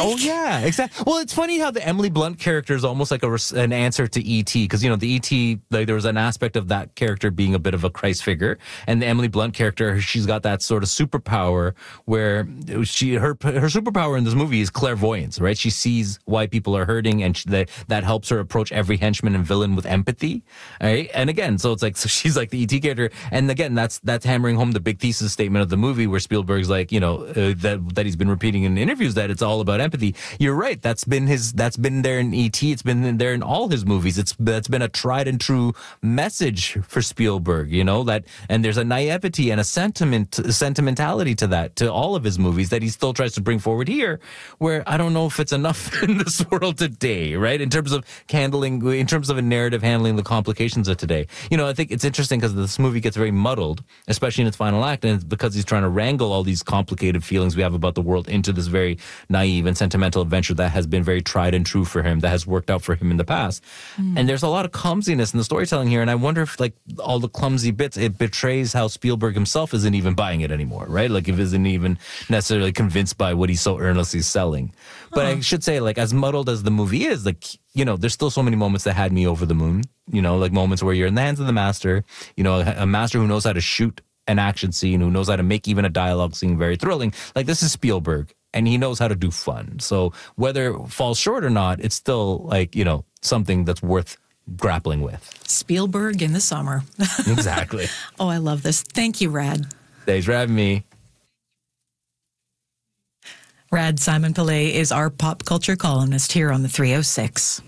Oh, yeah, exactly. Well, it's funny how the Emily Blunt character is almost like an answer to E.T. Because, the E.T., like, there was an aspect of that character being a bit of a Christ figure. And the Emily Blunt character, she's got that sort of superpower where her superpower in this movie is clairvoyance, right? She sees why people are hurting, and that helps her approach every henchman and villain with empathy, right? And again, so she's like the E.T. character. And again, that's hammering home the big thesis statement of the movie where Spielberg's like, that he's been repeating in interviews that it's all about empathy. You're right. That's been there in E.T. It's been there in all his movies. That's been a tried and true message for Spielberg, that, and there's a naivety and a sentimentality to all of his movies that he still tries to bring forward here, where I don't know if it's enough in this world today, right? In terms of a narrative handling the complications of today. I think it's interesting because this movie gets very muddled, especially in its final act, and it's because he's trying to wrangle all these complicated feelings we have about the world into this very naive and sentimental adventure that has been very tried and true for him, that has worked out for him in the past. And there's a lot of clumsiness in the storytelling here, and I wonder if, like, all the clumsy bits, it betrays how Spielberg himself isn't even buying it anymore, right? Like, if isn't even necessarily convinced by what he's so earnestly selling. But I should say, like, as muddled as the movie is, like, there's still so many moments that had me over the moon, like moments where you're in the hands of the master, a master who knows how to shoot an action scene, who knows how to make even a dialogue scene very thrilling. Like, this is Spielberg, and he knows how to do fun. So whether it falls short or not, it's still, like, something that's worth grappling with. Spielberg in the summer. Exactly. Oh, I love this. Thank you, Rad. Thanks for having me. Rad Simon Pillay is our pop culture columnist here on the 306.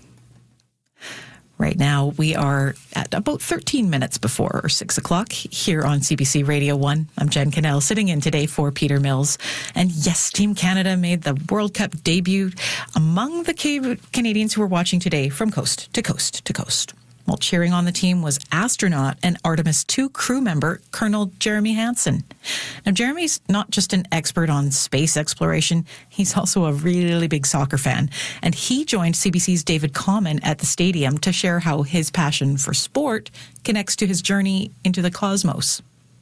Right now, we are at about 13 minutes before 6 o'clock here on CBC Radio 1. I'm Jen Cannell, sitting in today for Peter Mills. And yes, Team Canada made the World Cup debut among the Canadians who were watching today from coast to coast to coast. While cheering on the team was astronaut and Artemis II crew member Colonel Jeremy Hansen. Now, Jeremy's not just an expert on space exploration, he's also a really big soccer fan. And he joined CBC's David Common at the stadium to share how his passion for sport connects to his journey into the cosmos.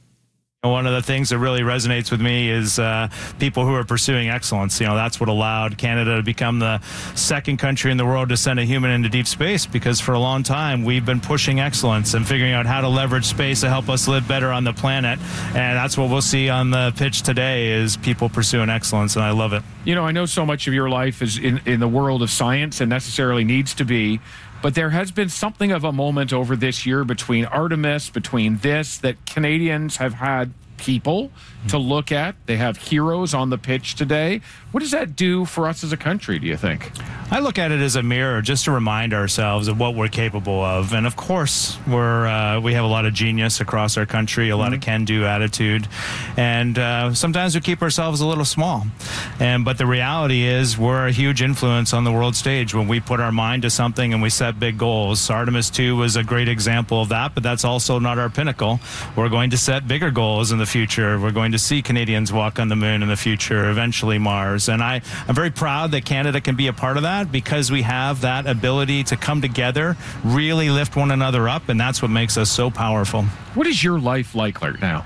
One of the things that really resonates with me is people who are pursuing excellence. That's what allowed Canada to become the second country in the world to send a human into deep space, because for a long time we've been pushing excellence and figuring out how to leverage space to help us live better on the planet. And that's what we'll see on the pitch today, is people pursuing excellence, and I love it. I know so much of your life is in the world of science and necessarily needs to be. But there has been something of a moment over this year between Artemis, between this, that Canadians have had people to look at. They have heroes on the pitch today. What does that do for us as a country, do you think? I look at it as a mirror just to remind ourselves of what we're capable of. And of course, we have a lot of genius across our country, a lot of can-do attitude. And sometimes we keep ourselves a little small. But the reality is we're a huge influence on the world stage when we put our mind to something and we set big goals. Artemis II was a great example of that, but that's also not our pinnacle. We're going to set bigger goals in the future. We're going to see Canadians walk on the moon in the future, eventually Mars. And I'm very proud that Canada can be a part of that, because we have that ability to come together, really lift one another up, and that's what makes us so powerful. What is your life like right now?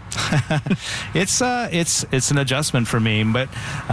It's an adjustment for me, but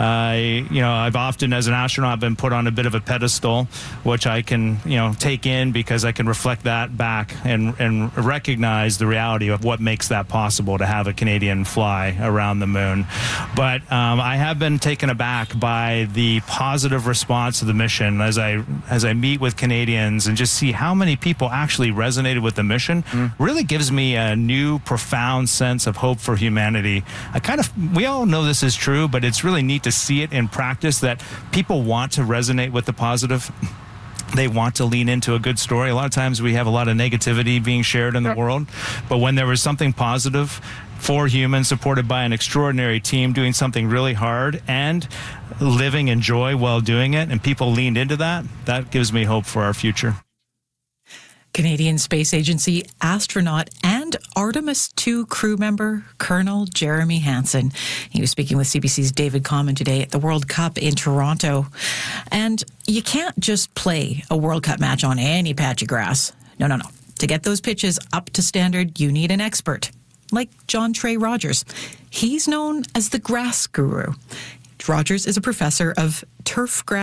I've often, as an astronaut, been put on a bit of a pedestal, which I can take in, because I can reflect that back and recognize the reality of what makes that possible, to have a Canadian fly around the moon. But I have been taken aback by the positive response to the mission as I meet with Canadians and just see how many people actually resonated with the mission. Really gives me a new profound sense of hope for humanity. We all know this is true, but it's really neat to see it in practice, that people want to resonate with the positive. They want to lean into a good story. A lot of times we have a lot of negativity being shared in the world, but when there was something positive for humans, supported by an extraordinary team doing something really hard and living in joy while doing it, and people leaned into that, that gives me hope for our future. Canadian Space Agency astronaut and Artemis II crew member Colonel Jeremy Hansen. He was speaking with CBC's David Common today at the World Cup in Toronto. And you can't just play a World Cup match on any patch of grass. No. To get those pitches up to standard, you need an expert, like John Trey Rogers. He's known as the grass guru. Rogers is a professor of turf grass